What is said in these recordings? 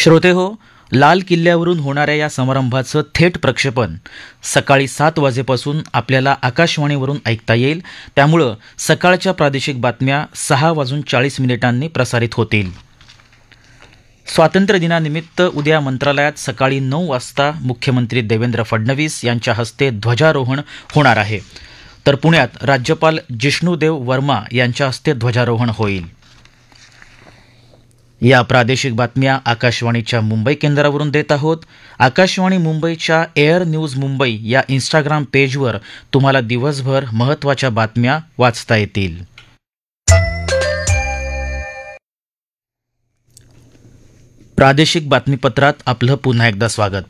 श्रोतेहो, लाल किल्ल्यावरून होणाऱ्या या समारंभाचं थेट प्रक्षेपण सकाळी 7 वाजेपासून आपल्याला आकाशवाणीवरून ऐकता येईल. त्यामुळं सकाळच्या प्रादेशिक बातम्या 6:40 प्रसारित होतील. स्वातंत्र्य दिनानिमित्त उद्या मंत्रालयात सकाळी 9 वाजता मुख्यमंत्री देवेंद्र फडणवीस यांच्या हस्ते ध्वजारोहण होणार आहे. तर पुण्यात राज्यपाल जिष्णुदेव वर्मा यांच्या हस्ते ध्वजारोहण होईल. या प्रादेशिक बातम्या आकाशवाणीच्या मुंबई केंद्रावरून देत आहोत. आकाशवाणी मुंबईच्या एअर न्यूज मुंबई या इंस्टाग्राम पेजवर तुम्हाला दिवसभर महत्त्वाच्या बातम्या वाचता येतील. प्रादेशिक बातमीपत्रात आपलं पुन्हा एकदा स्वागत.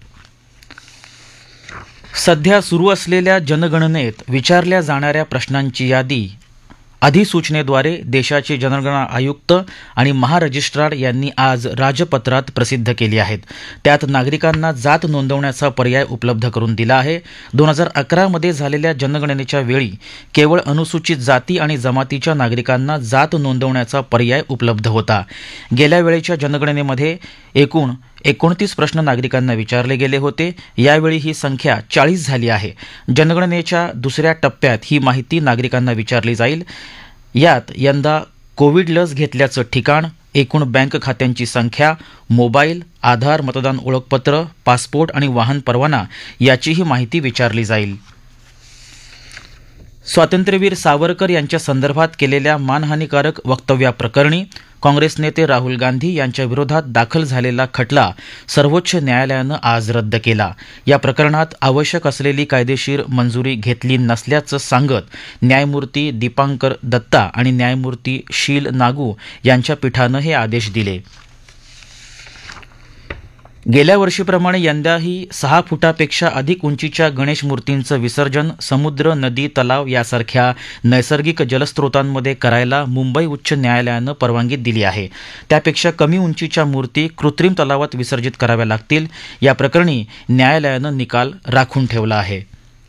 सध्या सुरू असलेल्या जनगणनेत विचारल्या जाणाऱ्या प्रश्नांची यादी अधिसूचनेद्वारे देशाचे जनगणना आयुक्त आणि महारजिस्ट्रार यांनी आज राजपत्रात प्रसिद्ध केली आहेत. त्यात नागरिकांना जात नोंदवण्याचा पर्याय उपलब्ध करून दिला आहे. 2011 मध्ये झालेल्या जनगणनेच्या वेळी केवळ अनुसूचित जाती आणि जमातीच्या नागरिकांना जात नोंदवण्याचा पर्याय उपलब्ध होता. गेल्या वेळेच्या जनगणनेमध्ये एकूण 29 प्रश्न नागरिकांना विचारले गेले होते. यावेळी ही संख्या 40 झाली आहे. जनगणनेच्या दुसऱ्या टप्प्यात ही माहिती नागरिकांना विचारली जाईल. यात यंदा कोविड लस घेतल्याचं ठिकाण, एकूण बँक खात्यांची संख्या, मोबाईल, आधार, मतदान ओळखपत्र, पासपोर्ट आणि वाहन परवाना याचीही माहिती विचारली जाईल. स्वातंत्र्यवीर सावरकर यांच्या संदर्भात केलेल्या मानहानीकारक वक्तव्याप्रकरणी काँग्रेस नेते राहुल गांधी यांच्या विरोधात दाखल झालेला खटला सर्वोच्च न्यायालयानं आज रद्द केला. या प्रकरणात आवश्यक असलेली कायदेशीर मंजुरी घेतली नसल्याचं सांगत न्यायमूर्ती दीपांकर दत्ता आणि न्यायमूर्ती शील नागू यांच्या पीठानं हे आदेश दिले. गेल्या वर्षीप्रमाणे यंदाही 6 फुटापेक्षा अधिक उंचीच्या गणेश मूर्तींचं विसर्जन समुद्र, नदी, तलाव यासारख्या नैसर्गिक जलस्रोतांमध्ये करायला मुंबई उच्च न्यायालयानं परवानगी दिली आहे. त्यापेक्षा कमी उंचीच्या मूर्ती कृत्रिम तलावात विसर्जित कराव्या लागतील. या प्रकरणी न्यायालयानं निकाल राखून ठेवला आहे.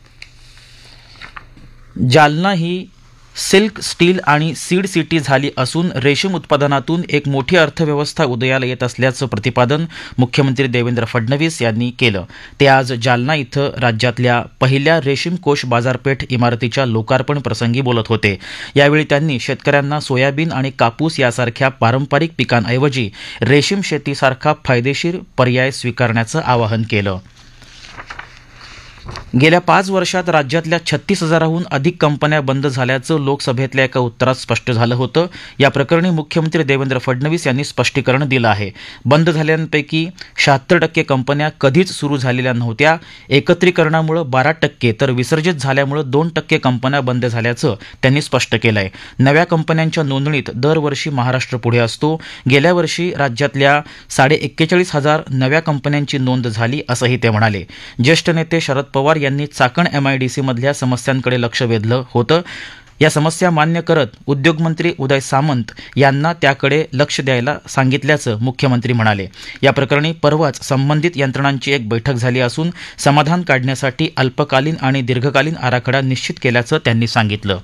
जालना ही सिल्क, स्टील आणि सीड सिटी झाली असून रेशीम उत्पादनातून एक मोठी अर्थव्यवस्था उदयाला येत असल्याचं प्रतिपादन मुख्यमंत्री देवेंद्र फडणवीस यांनी केलं. ते आज जालना इथं राज्यातल्या पहिल्या रेशीम कोष बाजारपेठ इमारतीच्या लोकार्पण प्रसंगी बोलत होते. यावेळी त्यांनी शेतकऱ्यांना सोयाबीन आणि कापूस यासारख्या पारंपरिक पिकांऐवजी रेशीम शेतीसारखा फायदेशीर पर्याय स्वीकारण्याचं आवाहन केलं. गेल्या 5 वर्षात राज्यातल्या 36,000हून अधिक कंपन्या बंद झाल्याचं लोकसभेतल्या एका उत्तरात स्पष्ट झालं होतं. या प्रकरणी मुख्यमंत्री देवेंद्र फडणवीस यांनी स्पष्टीकरण दिलं आहे. बंद झालेल्यांपैकी 76% कंपन्या कधीच सुरू झालेल्या नव्हत्या. एकत्रीकरणामुळे 12% तर विसर्जित झाल्यामुळे 2% कंपन्या बंद झाल्याचं त्यांनी स्पष्ट केलंय. नव्या कंपन्यांच्या नोंदणीत दरवर्षी महाराष्ट्र पुढे असतो. गेल्या वर्षी राज्यातल्या 41,500 नव्या कंपन्यांची नोंद झाली असंही ते म्हणाले. ज्येष्ठ नेते शरद पवार यांनी चाकण MIDC मधल्या समस्यांकडे लक्ष वेधलं होतं. या समस्या मान्य करत उद्योगमंत्री उदय सामंत यांना त्याकडे लक्ष द्यायला सांगितल्याचं मुख्यमंत्री म्हणाले. या प्रकरणी परवाच संबंधित यंत्रणांची एक बैठक झाली असून समाधान काढण्यासाठी अल्पकालीन आणि दीर्घकालीन आराखडा निश्चित केल्याचं त्यांनी सांगितलं.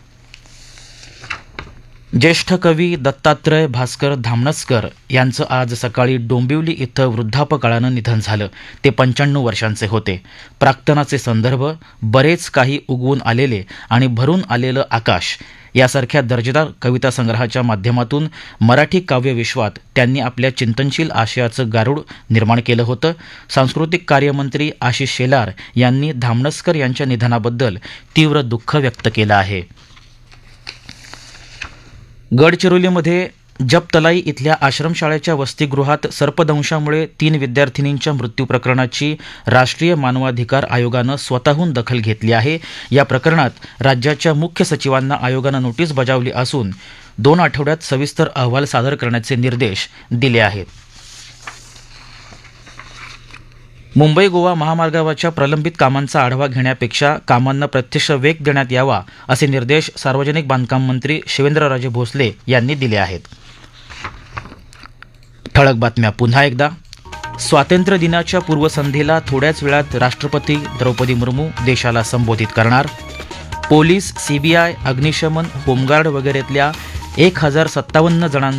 ज्येष्ठ कवी दत्तात्रय भास्कर धामणसकर यांचं आज सकाळी डोंबिवली इथं वृद्धापकाळानं निधन झालं. ते 95 वर्षांचे होते. प्राक्तनाचे संदर्भ, बरेच काही उगवून आलेले आणि भरून आलेलं आकाश यासारख्या दर्जेदार कविता संग्रहाच्या माध्यमातून मराठी काव्यविश्वात त्यांनी आपल्या चिंतनशील आशयाचं गारूड निर्माण केलं होतं. सांस्कृतिक कार्यमंत्री आशिष शेलार यांनी धामणसकर यांच्या निधनाबद्दल तीव्र दुःख व्यक्त केलं आहे. गडचिरोलीमध्ये जपतलाई इथल्या आश्रमशाळेच्या वसतिगृहात सर्पदंशामुळे 3 विद्यार्थिनींच्या मृत्यू प्रकरणाची राष्ट्रीय मानवाधिकार आयोगानं स्वतःहून दखल घेतली आहे. या प्रकरणात राज्याच्या मुख्य सचिवांना आयोगानं नोटीस बजावली असून 2 आठवड्यात सविस्तर अहवाल सादर करण्याचे निर्देश दिले आहेत. मुंबई गोवा महामार्गावरच्या प्रलंबित कामांचा आढावा घेण्यापेक्षा कामांना प्रत्यक्ष वेग देण्यात यावा असे निर्देश सार्वजनिक बांधकाम मंत्री शिवेंद्रराजे भोसले यांनी दिले आहेत. ठळक बातम्या पुन्हा एकदा. स्वातंत्र्य दिनाच्या पूर्वसंध्येला थोड्याच वेळात राष्ट्रपती द्रौपदी मुर्मू देशाला संबोधित करणार. पोलीस, CBI, अग्निशमन, होमगार्ड वगैरेतल्या 1057 जणांचा